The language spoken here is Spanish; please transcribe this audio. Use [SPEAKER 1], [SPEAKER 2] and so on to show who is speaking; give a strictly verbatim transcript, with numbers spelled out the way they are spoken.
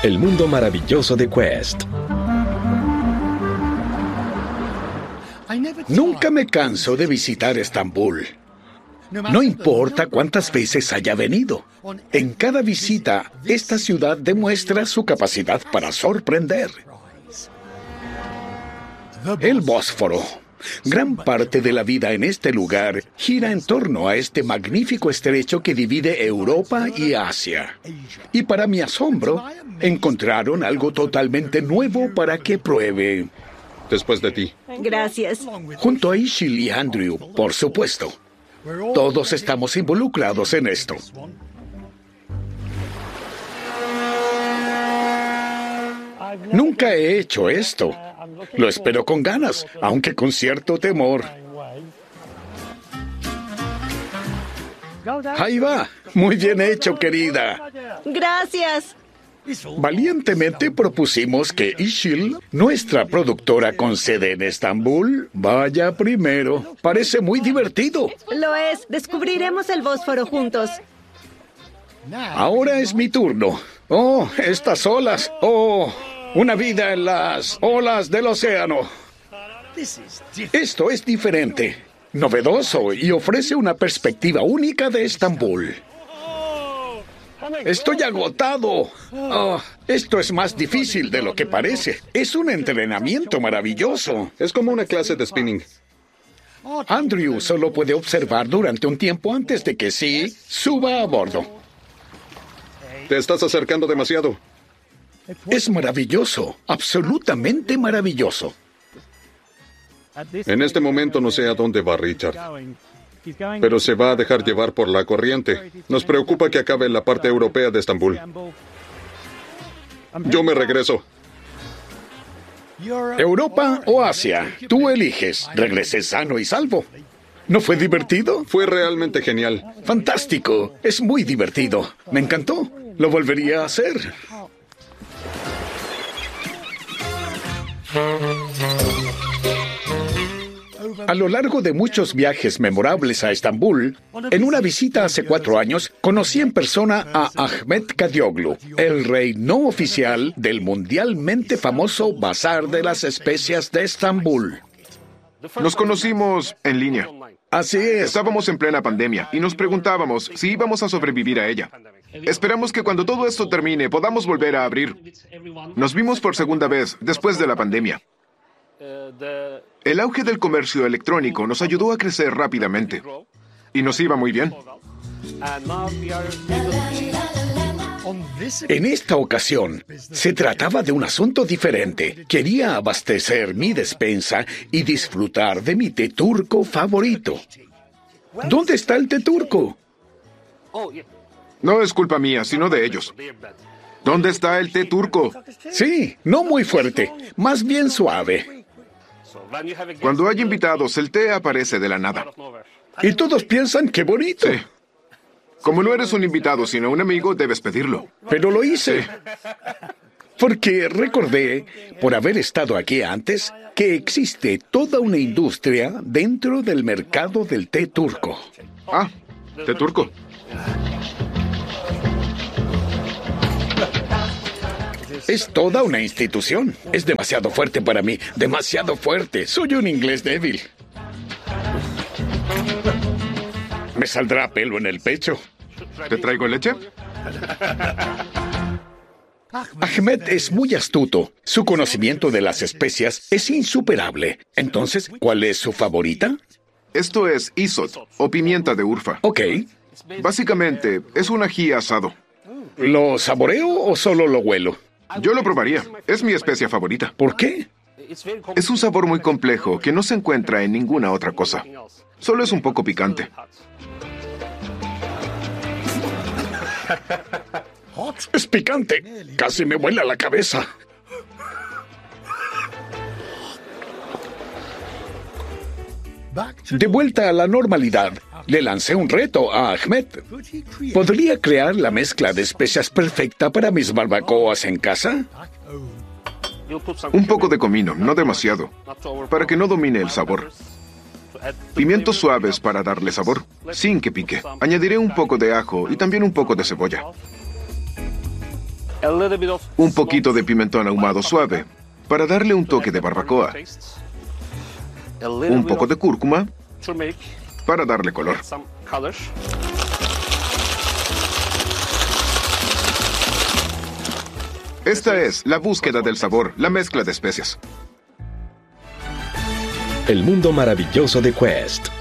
[SPEAKER 1] El mundo maravilloso de Quest.
[SPEAKER 2] Nunca me canso de visitar Estambul. No importa cuántas veces haya venido. En cada visita, esta ciudad demuestra su capacidad para sorprender. El Bósforo. Gran parte de la vida en este lugar gira en torno a este magnífico estrecho que divide Europa y Asia. Y para mi asombro, encontraron algo totalmente nuevo para que pruebe.
[SPEAKER 3] Después de ti.
[SPEAKER 4] Gracias.
[SPEAKER 2] Junto a Ishil y Andrew, por supuesto. Todos estamos involucrados en esto. Nunca he hecho esto. Lo espero con ganas, aunque con cierto temor. Ahí va. Muy bien hecho, querida.
[SPEAKER 4] Gracias.
[SPEAKER 2] Valientemente propusimos que Ishil, nuestra productora con sede en Estambul, vaya primero. Parece muy divertido.
[SPEAKER 4] Lo es. Descubriremos el Bósforo juntos.
[SPEAKER 2] Ahora es mi turno. Oh, estas olas. Oh, una vida en las olas del océano. Esto es diferente, novedoso y ofrece una perspectiva única de Estambul. Estoy agotado. Oh, esto es más difícil de lo que parece. Es un entrenamiento maravilloso.
[SPEAKER 3] Es como una clase de spinning.
[SPEAKER 2] Andrew solo puede observar durante un tiempo antes de que sí suba a bordo.
[SPEAKER 3] Te estás acercando demasiado.
[SPEAKER 2] Es maravilloso, absolutamente maravilloso.
[SPEAKER 3] En este momento no sé a dónde va Richard, pero se va a dejar llevar por la corriente. Nos preocupa que acabe en la parte europea de Estambul. Yo me regreso.
[SPEAKER 2] ¿Europa o Asia? Tú eliges. Regresé sano y salvo. ¿No fue divertido?
[SPEAKER 3] Fue realmente genial.
[SPEAKER 2] Fantástico. Es muy divertido. Me encantó. Lo volvería a hacer. A lo largo de muchos viajes memorables a Estambul, en una visita hace cuatro años, conocí en persona a Ahmet Kadioglu, el rey no oficial del mundialmente famoso Bazar de las Especias de Estambul.
[SPEAKER 5] Nos conocimos en línea.
[SPEAKER 2] Así es.
[SPEAKER 5] Estábamos en plena pandemia y nos preguntábamos si íbamos a sobrevivir a ella. Esperamos que cuando todo esto termine podamos volver a abrir. Nos vimos por segunda vez después de la pandemia. El auge del comercio electrónico nos ayudó a crecer rápidamente. Y nos iba muy bien.
[SPEAKER 2] En esta ocasión, se trataba de un asunto diferente. Quería abastecer mi despensa y disfrutar de mi té turco favorito. ¿Dónde está el té turco?
[SPEAKER 5] No es culpa mía, sino de ellos. ¿Dónde está el té turco?
[SPEAKER 2] Sí, no muy fuerte, más bien suave.
[SPEAKER 5] Cuando hay invitados, el té aparece de la nada.
[SPEAKER 2] Y todos piensan qué bonito.
[SPEAKER 5] Sí. Como no eres un invitado, sino un amigo, debes pedirlo.
[SPEAKER 2] Pero lo hice. Porque recordé, por haber estado aquí antes, que existe toda una industria dentro del mercado del té turco.
[SPEAKER 5] Ah, té turco.
[SPEAKER 2] Es toda una institución. Es demasiado fuerte para mí, demasiado fuerte. Soy un inglés débil. Me saldrá pelo en el pecho.
[SPEAKER 5] ¿Te traigo leche?
[SPEAKER 2] Ahmet es muy astuto. Su conocimiento de las especias es insuperable. Entonces, ¿cuál es su favorita?
[SPEAKER 5] Esto es isot, o pimienta de Urfa.
[SPEAKER 2] Ok.
[SPEAKER 5] Básicamente, es un ají asado.
[SPEAKER 2] ¿Lo saboreo o solo lo huelo?
[SPEAKER 5] Yo lo probaría. Es mi especia favorita.
[SPEAKER 2] ¿Por qué?
[SPEAKER 5] Es un sabor muy complejo que no se encuentra en ninguna otra cosa. Solo es un poco picante.
[SPEAKER 2] Es picante. Casi me vuela la cabeza. De vuelta a la normalidad, le lancé un reto a Ahmet. ¿Podría crear la mezcla de especias perfecta para mis barbacoas en casa?
[SPEAKER 5] Un poco de comino, no demasiado, para que no domine el sabor. Pimientos suaves para darle sabor, sin que pique. Añadiré un poco de ajo y también un poco de cebolla. Un poquito de pimentón ahumado suave para darle un toque de barbacoa. Un poco de cúrcuma para darle color. Esta es la búsqueda del sabor, la mezcla de especias.
[SPEAKER 1] El mundo maravilloso de Quest.